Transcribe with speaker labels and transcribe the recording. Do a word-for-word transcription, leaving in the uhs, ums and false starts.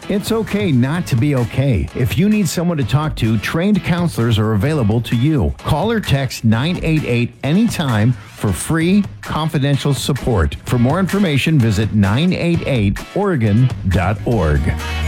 Speaker 1: It's okay not to be okay. If you need someone to talk to, trained counselors are available to you. Call or text nine eight eight anytime for free, confidential support. For more information, visit nine eight eight oregon dot org.